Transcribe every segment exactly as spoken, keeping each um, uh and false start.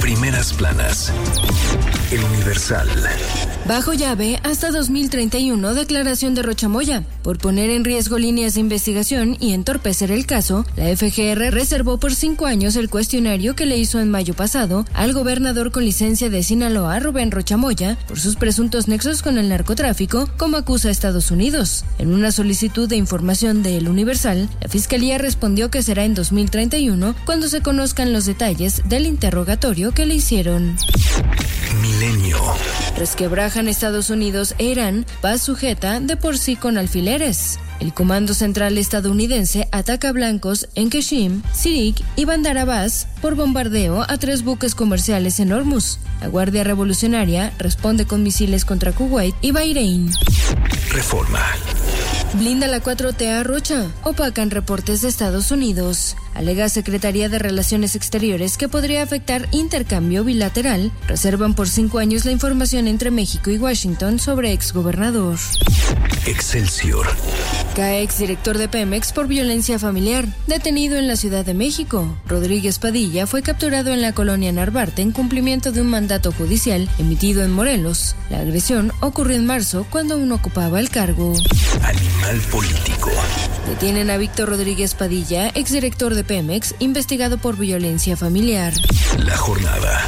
primeras planas. El Universal. Bajo llave hasta dos mil treinta y uno, declaración de Rocha Moya. Por poner en riesgo líneas de investigación y entorpecer el caso, la F G R reservó por cinco años el cuestionario que le hizo en mayo pasado al gobernador con licencia de Sinaloa, Rubén Rocha Moya, por sus presuntos nexos con el narcotráfico, como acusa a Estados Unidos. En una solicitud de información de El Universal, la Fiscalía respondió que será en dos mil treinta y uno cuando se conozcan los detalles del interrogatorio que le hicieron. Milenio. Resquebrajan Estados Unidos e Irán, paz sujeta de por sí con alfileres. El Comando Central estadounidense ataca blancos en Qeshm, Sirik y Bandar Abbas por bombardeo a tres buques comerciales en Hormuz. La Guardia Revolucionaria responde con misiles contra Kuwait y Bahrein. Reforma. Blinda la cuatro T a Rocha. Opacan reportes de Estados Unidos. Alega Secretaría de Relaciones Exteriores que podría afectar intercambio bilateral. Reservan por cinco años la información entre México y Washington sobre exgobernador. Excelsior. Cae exdirector de Pemex por violencia familiar. Detenido en la Ciudad de México. Rodríguez Padilla fue capturado en la colonia Narvarte en cumplimiento de un mandato judicial emitido en Morelos. La agresión ocurrió en marzo cuando aún ocupaba el cargo. Animal político. Detienen a Víctor Rodríguez Padilla, exdirector de Pemex, investigado por violencia familiar. La jornada.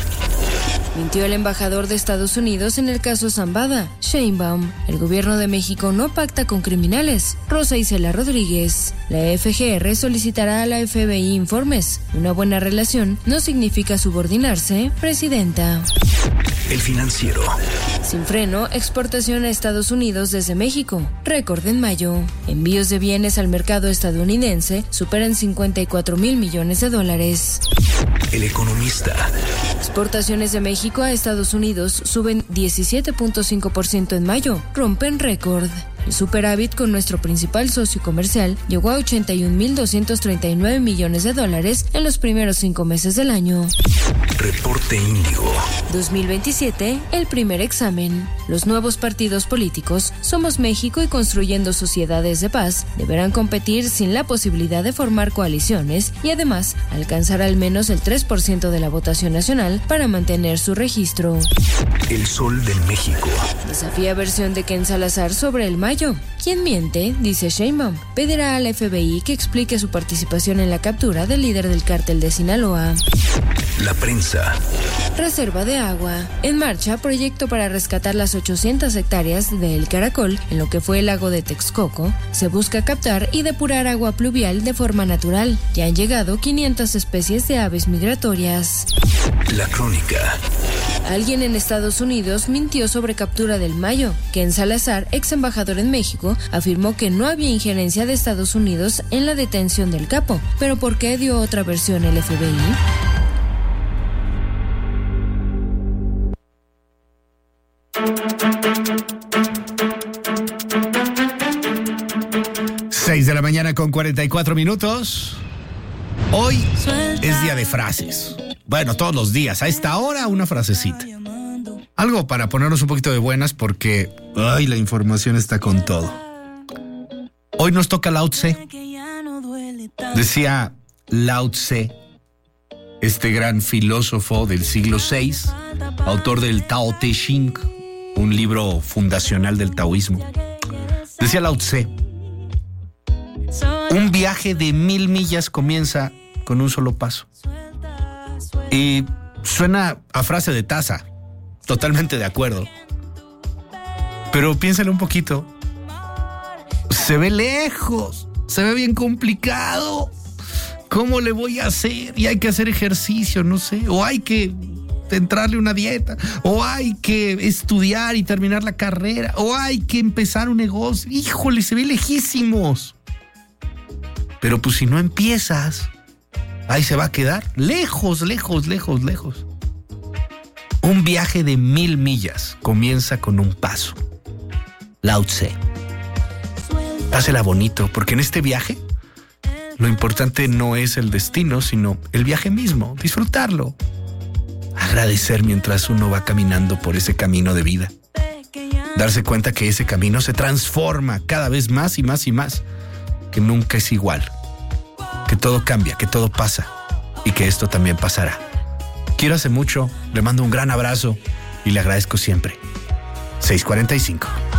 Mintió el embajador de Estados Unidos en el caso Zambada, Sheinbaum. El gobierno de México no pacta con criminales. Rosa Isela Rodríguez. La F G R solicitará a la F B I informes. Una buena relación no significa subordinarse, presidenta. El Financiero. Sin freno, exportación a Estados Unidos desde México. Récord en mayo. Envíos de bienes al mercado estadounidense superan cincuenta y cuatro mil millones de dólares. El Economista. Exportaciones de México a Estados Unidos suben diecisiete punto cinco por ciento en mayo. Rompen récord. El superávit con nuestro principal socio comercial llegó a ochenta y un mil doscientos treinta y nueve millones de dólares en los primeros cinco meses del año. Reporte Índigo. dos mil veintisiete, el primer examen. Los nuevos partidos políticos, Somos México y Construyendo Sociedades de Paz, deberán competir sin la posibilidad de formar coaliciones y además alcanzar al menos el tres por ciento de la votación nacional para mantener su registro. El Sol de México. Desafía versión de Ken Salazar sobre el mayo. ¿Quién miente? Dice Sheinbaum. Pedirá a la F B I que explique su participación en la captura del líder del cártel de Sinaloa. La prensa. Reserva de agua. En marcha, proyecto para rescatar las ochocientas hectáreas de El Caracol, en lo que fue el lago de Texcoco. Se busca captar y depurar agua pluvial de forma natural. Ya han llegado quinientas especies de aves migratorias. La Crónica. Alguien en Estados Unidos mintió sobre captura del Mayo. Ken Salazar, ex embajador en México, afirmó que no había injerencia de Estados Unidos en la detención del capo. ¿Pero por qué dio otra versión el F B I? seis de la mañana con cuarenta y cuatro minutos. Hoy es día de frases. Bueno, todos los días, a esta hora, una frasecita. Algo para ponernos un poquito de buenas porque, ay, la información está con todo. Hoy nos toca Lao Tse. Decía Lao Tse, este gran filósofo del siglo seis, autor del Tao Te Ching, un libro fundacional del taoísmo. Decía Lao Tse, un viaje de mil millas comienza con un solo paso. Y suena a frase de taza, totalmente de acuerdo. Pero piénsale un poquito. Se ve lejos, se ve bien complicado. ¿Cómo le voy a hacer? Y hay que hacer ejercicio, no sé. O hay que entrarle una dieta. O hay que estudiar y terminar la carrera. O hay que empezar un negocio. Híjole, se ve lejísimos. Pero pues si no empiezas, ahí se va a quedar. Lejos, lejos, lejos, lejos. Un viaje de mil millas comienza con un paso. Lao Tse. Házela bonito, porque en este viaje lo importante no es el destino, sino el viaje mismo, disfrutarlo. Agradecer mientras uno va caminando por ese camino de vida. Darse cuenta que ese camino se transforma cada vez más y más y más, que nunca es igual, que todo cambia, que todo pasa y que esto también pasará. quiero hace mucho, le mando un gran abrazo y le agradezco siempre. seis cuarenta y cinco.